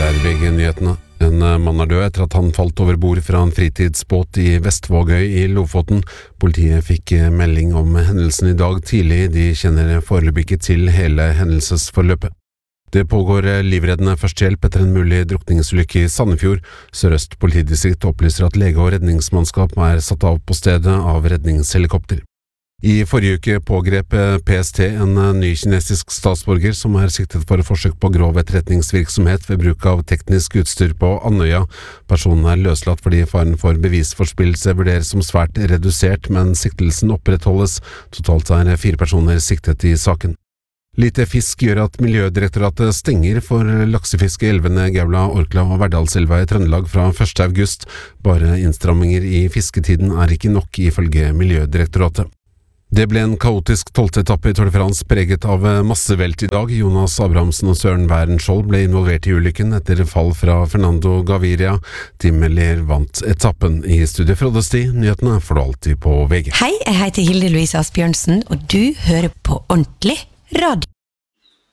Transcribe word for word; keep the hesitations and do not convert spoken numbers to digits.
Dette er V G-nyhetene. En mann er død etter at han falt over bord fra en fritidsbåt i Vestvågøy i Lofoten. Politiet fikk melding om hendelsen i dag tidlig. De kjenner foreløpig ikke til hele hendelsesforløpet. Det pågår livreddende førstehjelp etter en mulig drukningsulykke i Sandefjord. Sør-Øst politidistrikt opplyser at lege og redningsmannskap er satt av på stedet av redningshelikopter. I forrige uke pågrep P S T en ny kinesisk statsborger som er siktet for forsøk på grov etterretningsvirksomhet ved bruk av teknisk utstyr på Andøya. Personen er løslatt fordi faren for bevisforspillelse vurderes som svært redusert, men siktelsen opprettholdes. Totalt er fire personer siktet i saken. Lite fisk gjør at Miljødirektoratet stenger for laksefiske i elvene Gaula, Orkla og Verdalselva i Trøndelag fra første august. Bare innstramminger i fisketiden er ikke nok ifølge Miljødirektoratet. Det ble en kaotisk tolvte etappe i Tour de France preget av massevelt i dag. Jonas Abrahamsen og Søren Wærenskjold ble involvert i ulykken etter fall fra Fernando Gaviria. Tim Melier vant etappen. I studiet Frode Sti, nyhetene får du alltid på V G. Hei, jeg heter Hilde Louise Asbjørnsen, og du hører på Ordentlig Radio.